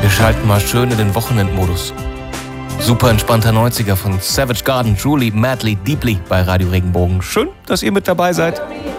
Wir schalten mal schön in den Wochenendmodus. Super entspannter 90er von Savage Garden, Truly, Madly, Deeply bei Radio Regenbogen. Schön, dass ihr mit dabei seid.